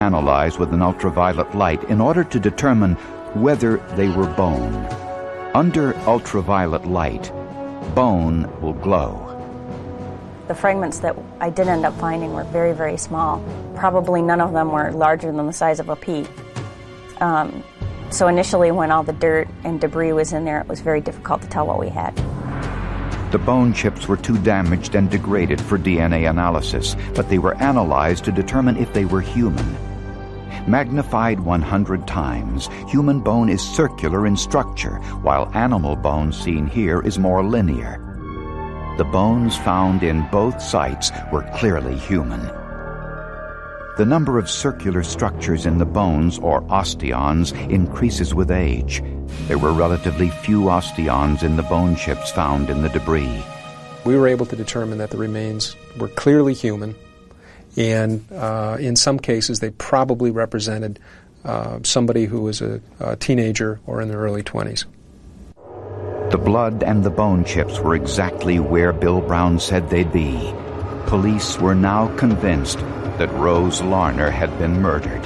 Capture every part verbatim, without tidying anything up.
Analyzed with an ultraviolet light in order to determine whether they were bone. Under ultraviolet light, bone will glow. The fragments that I did end up finding were very, very small. Probably none of them were larger than the size of a pea. Um, so initially when all the dirt and debris was in there, it was very difficult to tell what we had. The bone chips were too damaged and degraded for D N A analysis, but they were analyzed to determine if they were human. Magnified one hundred times, human bone is circular in structure, while animal bone seen here is more linear. The bones found in both sites were clearly human. The number of circular structures in the bones, or osteons, increases with age. There were relatively few osteons in the bone chips found in the debris. We were able to determine that the remains were clearly human, and uh, in some cases they probably represented uh, somebody who was a, a teenager or in their early twenties. The blood and the bone chips were exactly where Bill Brown said they'd be. Police were now convinced that Rose Larner had been murdered.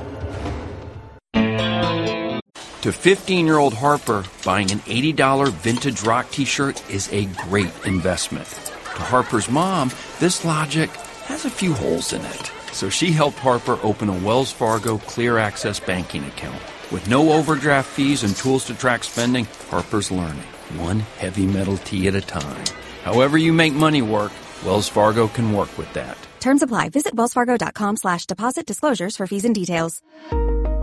To fifteen-year-old Harper, buying an eighty dollars vintage rock t-shirt is a great investment. To Harper's mom, this logic has a few holes in it. So she helped Harper open a Wells Fargo Clear Access banking account. With no overdraft fees and tools to track spending, Harper's learning, one heavy metal tee at a time. However you make money work, Wells Fargo can work with that. Terms apply. Visit wellsfargo.com slash deposit disclosures for fees and details.